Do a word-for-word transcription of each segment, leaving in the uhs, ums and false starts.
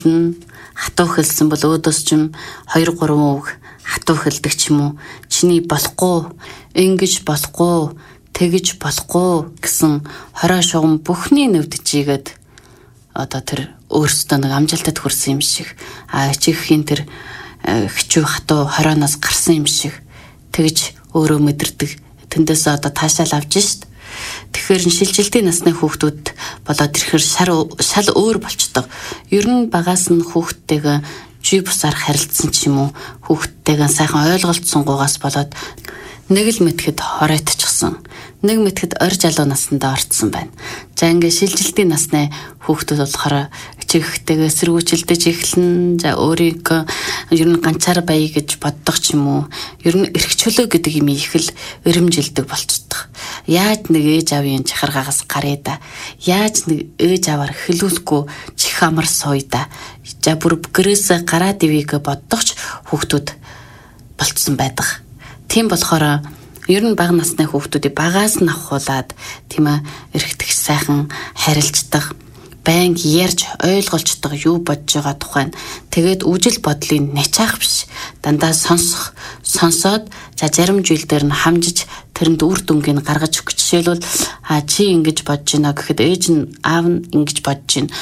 хатуу хэлсэн бол өөдөөс ч юм хоёр гурван үг хатуу хэлдэг ч юм уу. Чиний болохгүй, ингэж болохгүй, тэгж болохгүй гэсэн хороо шугам бүхний нэвдчихийгээд одоо тэр өөрсдөө нэг амжилтад хүрсэн юм шиг. А чиххийн тэр хичүү хатуу хорооноос гарсан юм шиг тэгж өөрөө мэдэрдэг. Тэндээс одоо таашаал авч шít. Тэгэхээр шилжилтийн насны хүүхдүүд болоод ирэхээр шал өөр болчдог. Ер нь багаас нь хүүхдтэйгээ жи бусаар харилцсан ч юм уу, хүүхдтэйгээ сайхан ойлголцсонгуугаас болоод нэг л мэтгэд хоройтчихсан. Нэг мэтгэд орж алуу насндаа орцсон байна. За ингээ шилжилтийн насны хүүхдүүд болохоор чихтэйгээ сэргүүчилдэж эхлэн, за өөрийгөө ер нь ганцаар бая гэж боддог ч юм уу. Ер нь эрх чөлөө гэдэг юм их л өрөмжилдэг болцдог. Яаж нэг ээж аавын чахаргаагаас гаръя да. Яаж нэг ээж аваар хэлүүлэхгүй чих амар сууя да. За бүр гэрээс гараад ивийг боддогч хүүхдүүд болцсон байдаг. Тийм болохоор ер нь бага насны хүүхдүүдийг багаас нь авахуулаад тийм ээ эргэтгэж сайхан харилцдаг, байнга ярьж ойлголцдог юу бодож байгаа тухай нь тэгээд үжил бодлыг нячаах биш, дандаа сонсох, сонсоод за зарим зүйл дээр нь хамжиж тэрэнд үр дүнгийг гаргаж өгөх. Жишээлбэл а чи ингэж бодож байна гэхэд ээж нь аав нь ингэж бодож байна.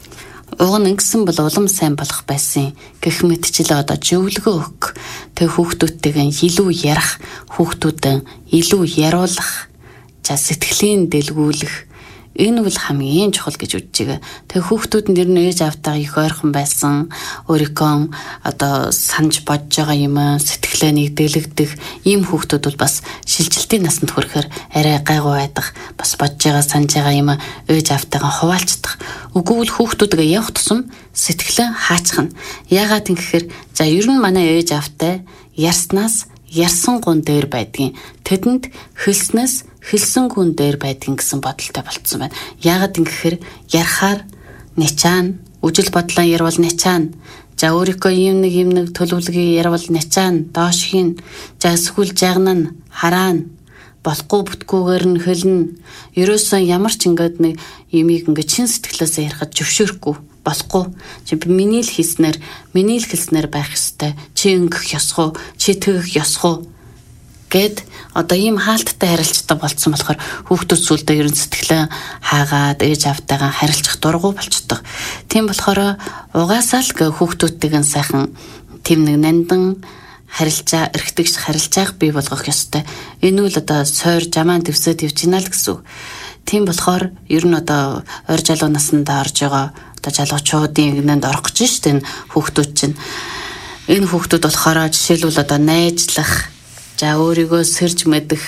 Уг нь ингэсэн бол улам сайн болох байсан гэх мэтчил одоо зөвлөгөө өгөх. Тэг хүүхдүүдтэйгээ илүү ярих, хүүхдүүдэн илүү яриулах, за сэтгэлийн дэлгүүлэх. Энэ бол хамгийн чухал гэж үзэж байгаа. Тэг хүүхдүүд нь ер нь ээж аавтайгаа их ойрхон байсан, өөрийнхөө одоо санаж бодож байгаа юм, сэтгэлээ дэлгэх ийм хүүхдүүд бол бас шилжилтийн насанд хүрэхээр арай гайгүй байдаг. Бас бодож байгаа, санаж байгаа юм ээж аавтайгаа хуваалцдаг. Үгүй бол хүүхдүүдгээ явах тусам сэтгэлээ хаачих нь. Яагаад гэхээр за ер нь манай ээж аавтай ярснаас ярсан гун дээр байдгийн. Тэдэнд хэлснээс хэлсэн гүн дээр байдгийн гэсэн бодолтой болцсон байна. Яагаад гэхээр ярахаар нячаана, үжил бодлоо ярвал нячаана. За өөрийнхөө юм нэг юм нэг төлөвлөгөө ярвал нячаана, доош хийн. За эсвэл жагнана, хараана. Болохгүй бүтгүүгээр нь хэлнэ. Ерөөсөн ямар ч ингээд нэг юмыг ингээд чин сэтгэлээсээ ярихад зөвшөөрөхгүй. Болохгүй. Чи миний л хийснээр, миний л хэлснээр байх ёстой. Чи ингэх ёсгүй, чи тэгэх ёсгүй гэд одоо ийм хаалттай харилцдаг болцсон болохоор хүүхдүүд сүлдээ ерөн сэтгэлээ хаагаад ээж аавтайгаа харилцах дургу болчдөг. Тийм болохоор угаасаа л хүүхдүүдтэйгээ сайхан тийм нэг нандан харилцаа, эргэтгэж харилцааг бий болгох ёстой. Энэ үл одоо сойр жамаан төвсөд явж гинэ л гэсэн. Тийм болохоор ер нь одоо ойр залуу наснда орж байгаа одоо залуучуудын гинэнд орох гэж шүү дээ энэ хүүхдүүд чинь. Энэ хүүхдүүд болохоор жишээлбэл одоо найзлах, за өөрийгөө сэрж мэдэх,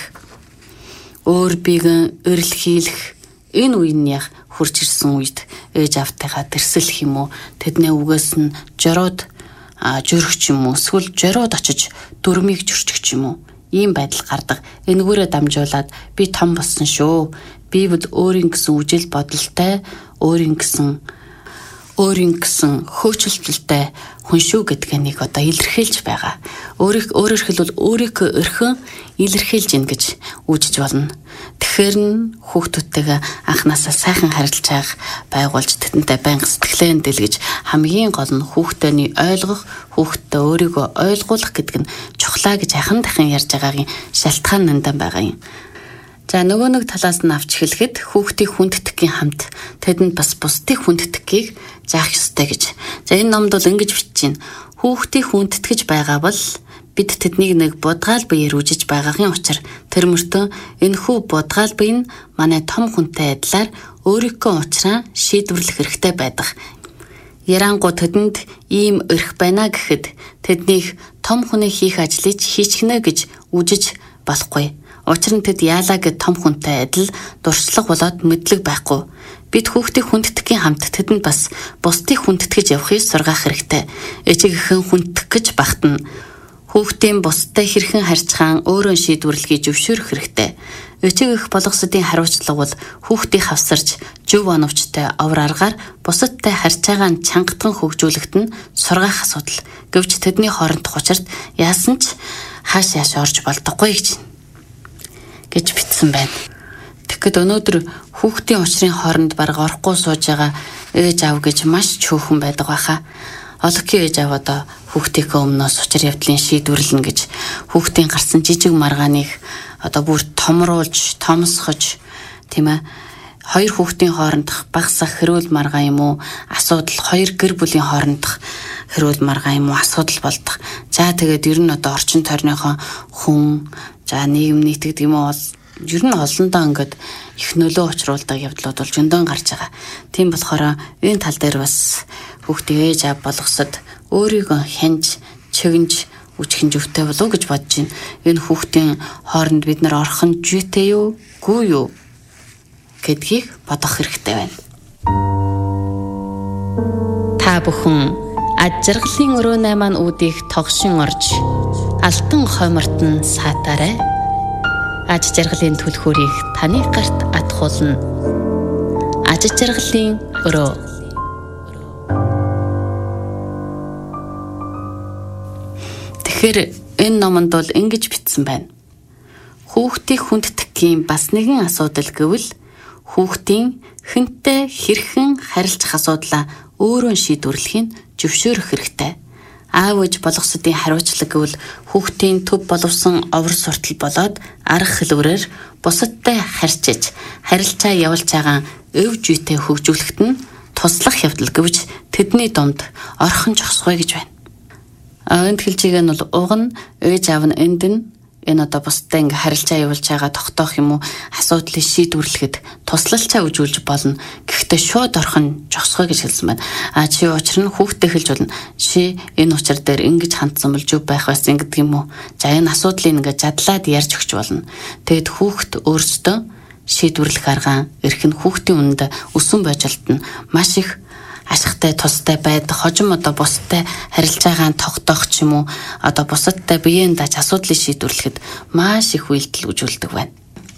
өөр биегэн эрэлхийлэх энэ үе нь яг хурж ирсэн үед ээж аавтайгаа тэрсэлэх юм уу, тэдний үгээс нь жороод жөрөх ч юм уу, эсвэл жороод очиж дөрмийг жөрчих ч юм уу, ийм байдал гардаг. Энэгээрээ дамжуулаад би том болсон шүү. Би бол өөрийн гэсэн үжил бодолтой, өөрийн гэсэн өөрийн гэсэн хөөцөлтөлтэй хүн шүү гэдгээ нэг одоо илэрхийлж байгаа. Өөрийг өөрөөр хэлбэл өөрийнхөө өрхөн илэрхийлж ийн гэж үүжиж болно. Тэгэхээр нь хүүхдүүдтэйгээ анханасаа сайхан харилцааг байгуулж тэдэнтэй байнга сэтгэлээ дэлгэж хамгийн гол нь хүүхдтэйний ойлгох, хүүхдтэй өөрийгөө ойлгуулах гэдэг нь чухлаа гэж ахын дахин ярьж байгаагийн шалтгаан нандан байгаа юм. За нөгөө нэг талаас нь авч хэлэхэд хүүхдийн хүндтгэхийн хамт тэдэнд бас бусдын хүндтгэхийг заах ёстой гэж. За энэ номд бол ингэж бичиж байна. Хүүхдийн хүндэтгэж байгаа бол бид тэднийг нэг будгаал биеэр үжиж байгаагийн учир тэр мөртөө энэхүү будгаал бие нь манай том хүнтэй адилаар өөрийнхөө учраа шийдвэрлэх хэрэгтэй байдаг. Ярангуу тэдэнд ийм өрх байна гэхэд тэднийг том хүний хийх ажлыг хийчихнэ гэж үжиж болохгүй. Учир нь тэд яалаа гэд том хүнтэй адил дуршлаг болоод мэдлэг байхгүй. Бид хүүхдийн хүндтгэхийн хамт тэдэнд бас бусдыг хүндэтгэж явахыг сургаах хэрэгтэй. Эцэгхэн хүндтгэх гэж багтана. Хүүхдийн бусдтай хэрхэн харьцаан өөрөө шийдвэрлэхийг зөвшөөрөх хэрэгтэй. Эцэг эх болгосодын хариуцлага бол хүүхдийг хавсарч зөв оновчтой овор аргаар бусадтай харьцаагаа чангатан хөгжүүлэхэд нь сургаах асуудал. Гэвч тэдний хоорондох учирт яасан ч хааш яаш орж болдоггүй гэж гэж бичсэн байна. Тэгэхэд өнөөдөр хүүхдийн учрын хооронд бараг орохгүй сууж байгаа ээж аав гэж маш чөөхөн байдаг байхаа. Олонхий ээж аав одоо хүүхдийнхээ өмнөөс учир явдлын шийдвэрлэнэ гэж хүүхдийн гарсан жижиг маргааныг одоо бүр томруулж, томсгож тийм ээ хоёр хүүхдийн хоорондох багасах хэрүүл маргаа юм уу асуудал, хоёр гэр бүлийн хоорондох хэрүүл маргаа юм уу асуудал болдог. За тэгээд ер нь одоо орчин тойрныхоо хүн, за нийгэм нийт гэдэг юм уу ер нь олондоо ингээд их нөлөө учруулдаг явдлууд бол зөндөн гарч байгаа. Тийм болохоор энэ тал дээр бас хүүхдийн ээж аав болгосод өөрийгөө хянж, чигнж, үчхэн зөвтэй болов уу гэж бодож байна. Энэ хүүхдийн хооронд бид нар орхон жүйтэй юу, гүй юу гэдгийг бодох хэрэгтэй байна. Та бүхэн аж жаргалын өрөөнэй маань үүдийг тогшин орж алтан хоймортон саатаарай. Аж жаргалын түлхүүрийг таны гарт атгуулна. Аж жаргалын өрөө. Тэгэхээр энэ номонд бол ингэж бичсэн байна. Хүүхдийг хүндтгэхийн бас нэгэн асуудал гэвэл хүүхдийн хэнтэй хэрхэн харилцах асуудлаа өөрөө шийдвэрлэхийг зөвшөөрөх хэрэгтэй. Аав ээж болгосодын хариуцлага гэвэл хүүхдийн төв боловсон овор суртал болоод арга хэлбэрээр бусадтай харьцаж, харилцаа явуулж байгаа өв жүйтэй хөгжүүлэхэд нь туслах явдал гэвч тэдний дунд орхон зогсгоё гэж байна. А энд хэлжийг нь бол уг нь ээж аав нь энд нь энэ одоо бусдаа ингээ харилцаа явуулж байгаа тогтоох юм уу асуудлыг шийдвэрлэхэд туслалцаа үзүүлж болно. Гэхдээ шууд орхон жогсгоё гэж хэлсэн байна. А чи учир нь хүүхдээ хэлж болно. Чи энэ учир дээр ингэж хандсан бол зүв байх байсан гэдэг юм уу? За энэ асуудлыг ингээ задлаад ярьж өгч болно. Тэгэд хүүхд өөрсдөө шийдвэрлэх арга эрх нь хүүхдийн үнэнд өсөн байжлалт нь маш их ашигтай тустай байдаг, хожим одоо бусдтай харилцаагаа тогтоох ч юм уу одоо бусадтай биеийн даж асуудлыг шийдвэрлэхэд маш их үйлдэл үзүүлдэг байна.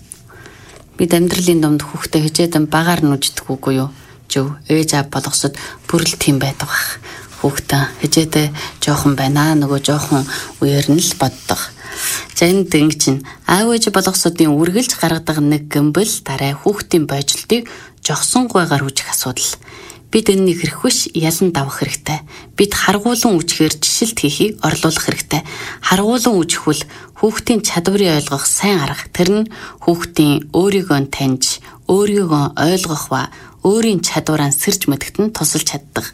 Бид амьдралын дунд хүүхдээ хижээдэн багаар нүждэг үгүй юу? Зөв ээж аав болгосод бүрэл тийм байдаг бах. Хүүхдээ хижээдээ жоохон байна, нөгөө жоохон үеэр нь л боддог. За энэ дэнг чинь аав ээж болгосодын үргэлж гаргадаг нэг гэмбэл дараа хүүхдийн байжлтыг жогсонгойгаар үүсэх асуудал. Бид энэнийг хэрэгвэш ялан давах хэрэгтэй. Бид харгуулан үжихээр жишилт хийхийг орлуулах хэрэгтэй. Харгуулан үжихвэл хүүхдийн чадварыг ойлгох сайн арга. Тэр нь хүүхдийн өөрийгөө таньж, өөрийгөө ойлгох ба өөрийн чадвараа сэрж мэдгэхэд нь тусалж чаддаг.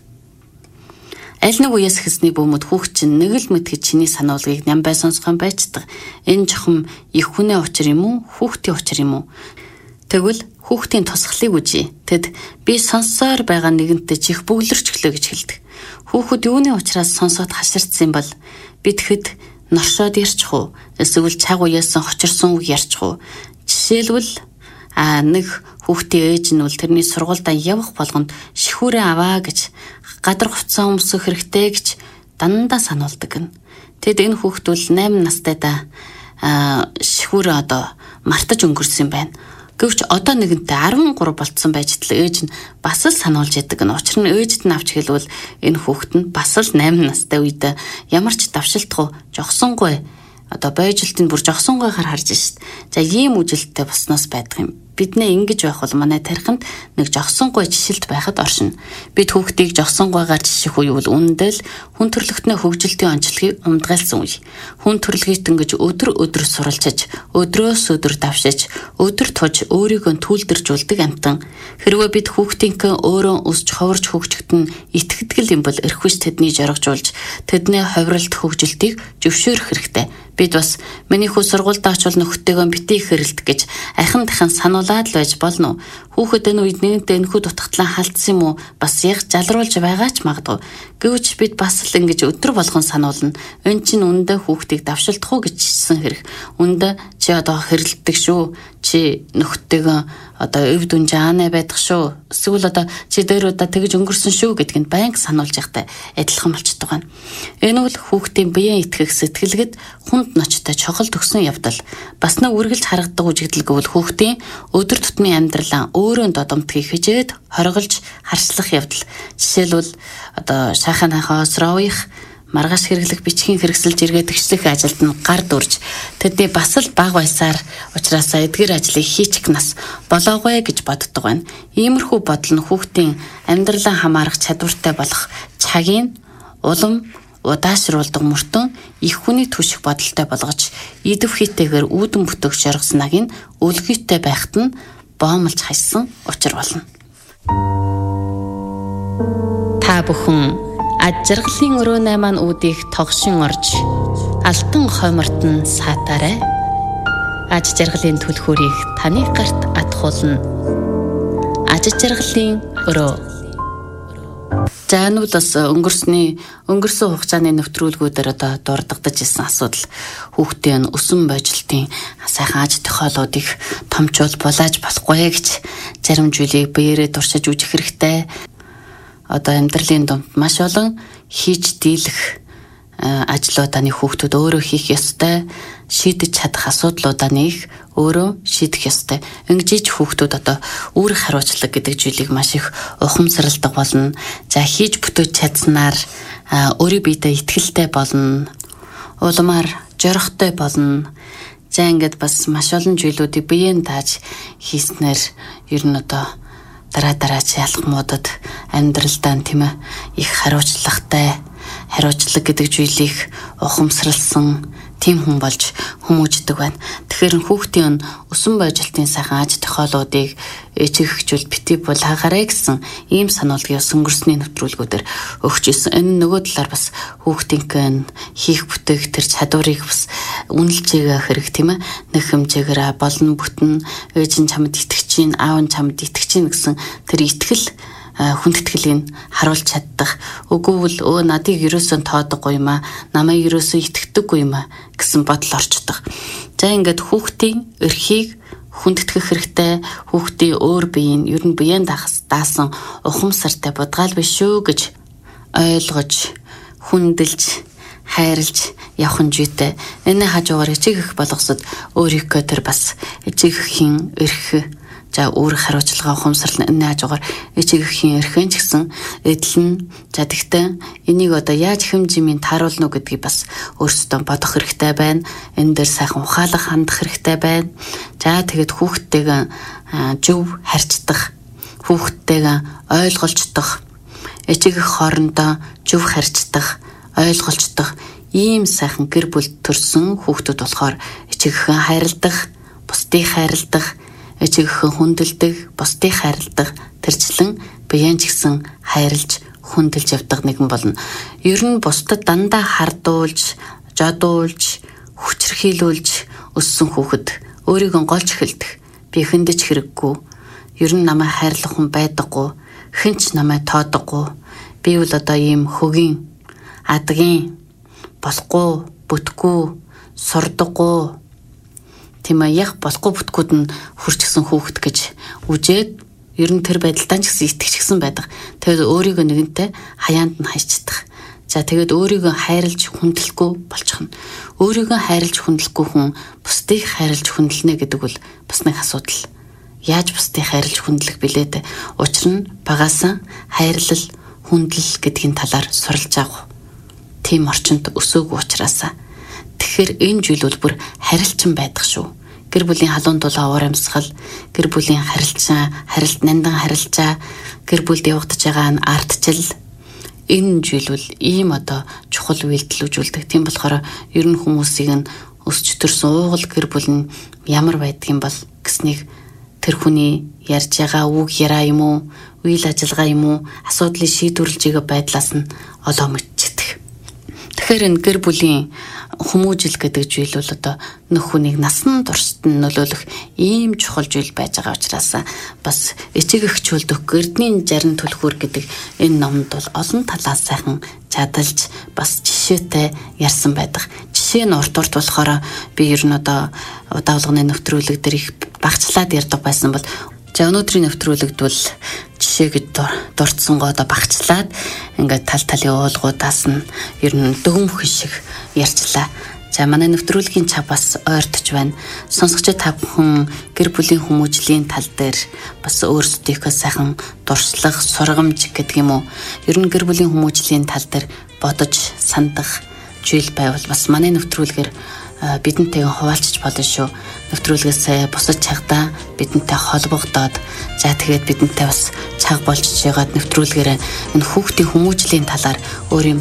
Аль нэг үеэс хэсний бөмбөд хүүхд чинь нэг л мэдхэд чиний сануулгыг нямбай сонсгон байцдаг. Энэ жохом их хүнээ учир юм уу? Хүүхдийн учир юм уу? Тэгвэл хүүхдийн тусгалыг үжи. Тэд би сонссоор байгаа нэгэнтээ чих бөглөрч өглөө гэж хэлдэг. Хүүхэд юуны учраас сонсоод хаширдсан бол бид хэд норшоод ярьчих уу? Эсвэл цаг уяасан хочирсон үг ярьчих уу? Жишээлбэл а нэг хүүхдийн ээж нь бол тэрний сургуультай явах болгонд шихүүрээ аваа гэж гадар хувцас өмсөх хэрэгтэй гэж дандаа сануулдаг гэн. Тэд энэ хүүхэд бол найман настайдаа шихүүрээ одоо мартаж өнгөрсөн байна. Гэвч одоо нэгэнтээ арван гурав болцсон байж тал ээж нь бас л сануулж яадаг нь. Учир нь ээжд нь авч хэлвэл энэ хүүхэд нь бас л найман настай үед ямар ч давшилтгүй жогсонгүй одоо байжилтыг бүр жогсонгойгоор харж шít. За ийм үжилттэй босноос байдаг юм. Биднээ ингэж байх бол манай тархинд нэг жогсонгой жишилт байхад оршино. Бид хүүхдийг жогсонгойгоор жиших үе бол үнэндээ л хүн төрөлхтний хөгжилтийн онцлогийг умдгайлсан үе. Хүн төрөлхийт ингэж өдөр өдөр суралцаж, өдрөөс өдөр давшиж, өдөр туж өөрийгөө түлдэржүүлдэг амтан. Хэрвээ бид хүүхдийнхээ өөрөө өсч ховорч хөгжөхтөн итгэдэг юм бол эрхвч тэдний жаргажуулж, тэдний ховролт хөгжилтийг зөвшөөрөх хэрэгтэй. Бид бас миний хүү сургуультай очвол нөхдөйгөө битгий их хэрэлдэх гэж ахин дахин сануулаад л байж болно уу? Хүүхэд энэ үед нэгэнтээ энэхүү дутагтлан халдсан юм уу? Бас яг жалруулж байгаа ч магадгүй. Гэвч бид бас л ингэж өдөр болгон сануулна. Энэ чинь үндэ хүүхдийг давшилдах уу гэжсэн хэрэг. Үндэ чи одоо хэрэлддэг шүү. Чи нөхдөйгөө одоо өв дүн жаанаа байдаг шүү. Эсвэл одоо чи дээр удаа тэгж өнгөрсөн шүү гэдгийг байнга сануулж явахтай адилхан болчихдог байна. Энэ бол хүүхдийн биеийн итгэх сэтгэлгэд хүнд ночтой чухал төгсөн явдал. Бас нэг үргэлж харагддаг үжигдэл гэвэл хүүхдийн өдөр тутмын амьдралаа өөрөө додомтгийг хижээд хориголж харчлах явдал. Жишээлбэл одоо шаханахаас роих маргааш хэрэглэх бичгийн хэрэгсэл жиргээ төгслөх ажилд нь гар дүрж тэдний бас л бага байсаар учраас эдгээр ажлыг хийчих нас болоогүй гэж боддог байна. Иймэрхүү бодол нь хүүхдийн амьдралаа хамаарах чадвартай болох цагийн улам удаашруулдаг мөртөн их хүний түшиг бодолтой болгож идв хийтэйгээр үүдэн бүтэх шоргоснаг нь өлгийтэй байхад нь боомлж хайсан учир болно. Та бүхэн аж жаргалын өрөөнэй маань үүдийг тогшин орж алтан хойморт нь саатаарай. Аж жаргалын түлхүүрийг таны гарт атгуулна. Аж жаргалын өрөө. За энэ бол бас өнгөрсний өнгөрсөн хугацааны нэвтрүүлгүүдээр одоо дурддагдаж исэн асуудал хүүхдийн өсөн божилтын сайхан аж тохиолуудыг томчуул булааж болохгүй гэж зарим зүйлийг биеэрээ дуршиж үжих хэрэгтэй. Одоо амьдралын дунд маш олон хийж дийлэх ажлуудаа нэг хүүхдүүд өөрөө хийх ёстой, шийдэж чадах асуудлуудаа нэг өөрөө шийдэх ёстой. Ингэж хүүхдүүд одоо үүрэг хариуцлага гэдэг зүйлийг маш их ухамсарладаг болно. За хийж бүтээж чадсанаар өөрийн биедээ итгэлтэй болно. Улмаар жорохтой болно. За ингээд бас маш олон зүйлүүдийг биеэн тааж хийснээр ер нь одоо дараа дараач ялхмуудад амьдралдаа тийм ээ их хариуцлагатай хариуцлага гэдэг зүйлийг ухамсарлсан тийм хүн болж хүмүүждэг байна. Тэгэхээр хүүхдийн өсөн божилтын сайхан аж тохиолуудыг ээжигчүүл бити бол хагаарай гэсэн ийм сануулгыг өнгөрсний нэвтрүүлгүүдээр өгч ирсэн. Энэ нөгөө талаар бас хүүхдийн хийх бүтээх тэр чадварыг бас үнэлжээгээ хэрэг тийм ээ нэг хэмжээгээр болно бүтэн ээж нь чамд итгэж чинь аав нь чамд итгэж чинь гэсэн тэр итгэл хүндэтгэлийг харуулж чаддаг. Үгүй бол өө надыг ерөөсөө тоодоггүй юм аа, намайг ерөөсөө итгэдэггүй юм аа гэсэн бодол орчдог. За ингээд хүүхдийн эрхийг хүндэтгэх хэрэгтэй, хүүхдийн өөр биеийн ер нь биеэн даасан ухамсартай будгаал биш шүү гэж ойлгож, хүндэлж, хайрлж явах нь зүйтэй. Энэ хажуугаар эцэг эх болгосод өөрийнхөө тэр бас эцэг эхийн эрх за өөр хариуцлага ухамсарлан энэ хажуугаар эцэг эхийн эрхэн ч гэсэн эдэл нь за тэгтээ энийг одоо яаж хэмжимийн тааруулна уу гэдгийг бас өөрсдөө бодох хэрэгтэй байна. Энэ дээр сайхан ухаалаг хандах хэрэгтэй байна. За тэгээд хүүхдтэйгээ зөв харьцдаг, хүүхдтэйгээ ойлголцдог, эцэг эх хоорондоо зөв харьцдаг, ойлголцдог ийм сайхан гэр бүл төрсөн хүүхдүүд болохоор эцэг эхэн хайрладаг, бусдыг хайрладаг, эцэг эхэн хүндэлдэг, бусдыг хайрладаг, тэрчлэн биеэн ч гэсэн хайрлж, хүндэлж явдаг нэгэн болно. Ер нь бусдад дандаа хардуулж, жодуулж, хүчрхийлүүлж өссөн хүүхэд өөрийгөө голж эхэлдэг. Би эхэндэж хэрэггүй. Ер нь намайг хайрлах хүн байдаггүй. Хэн ч намайг тоодоггүй. Би бол одоо ийм хөгийн, адгийн, болохгүй, бүтггүй, сурдаггүй тийм ээ яг болохгүй бүтгэүүд нь хүрчсэн хүүхэд гэж үжээд ер нь тэр байдалтай ч гэсэн итгэчихсэн байдаг. Тэгээд өөрийгөө нэгэнтээ хаяанд нь хайчдаг. За тэгээд өөрийгөө хайрлж хүндлэхгүй болчихно. Өөрийгөө хайрлж хүндлэхгүй хүн бусдыг хайрлж хүндэлнэ гэдэг бол бас нэг асуудал. Яаж бусдыг хайрлж хүндлэх билээ дээ? Учир нь багаасаа хайрлал, хүндлэл гэдгийн талаар суралж авах. Тийм орчинд өсөөгүй учраас. Тэгэхээр энэ зүйл бол бүр харилцан байдаг шүү. Гэр бүлийн халуун дулаан уур амьсгал, гэр бүлийн харилцаа, харилт нандан харилцаа, гэр бүлд явагдаж байгаа нь ардчил. Энэ зүйл бол ийм одоо чухал үйлдэл үзүүлдэг. Тийм болохоор ер нь хүмүүсийг нь өсч төрсөн уугуул гэр бүл нь ямар байдгийм бол гэснийг тэр хүний ярьж байгаа үг яраа юм уу, үйл ажиллагаа юм уу, асуудлыг шийдвэрлэж байгаа байдлаас нь олоо мэдчихдэг. Тэгэхээр энэ гэр бүлийн хүмүүжил гэдэг зүйл бол одоо нөх хүнийг насан туршид нь нөлөөлөх ийм чухал зүйл байж байгаа учраас бас эцэг эхчүүлдэх гэрдний жарин түлхүүр гэдэг энэ номд бол олон талаас сайхан чадалж бас жишээтэй ярьсан байдаг. Жишээ нь урт урт болохоор би ер нь одоо удаалагны нэвтрүүлэг дээр их багцлаад ярьдаг байсан бол за өнөөдрийн нэвтрүүлэгд бол жишээ гэж дурдсан гоо одоо багцлаад ингээд тал талын уулгуудаас нь ер нь дөгөмхөн шиг ярьчлаа. За манай нэвтрүүлгийн чав бас ойртож байна. Сонсогчид та бүхэн гэр бүлийн хүмүүжлийн тал дээр бас өөрсдийнхөө сайхан дуршлах, сургамж гэдэг юм уу? Ер нь гэр бүлийн хүмүүжлийн тал дээр бодож сандах зүйл байвал бас манай нэвтрүүлгээр бидэнтэйг хуваалцаж болно шүү. Нэвтрүүлгээс бусад чагтаа бидэнтэй холбогдоод за тэгээд бидэнтэй бас чаг болж байгаад нэвтрүүлгээр энэ хүүхдийн хүмүүжлийн талаар өөрийн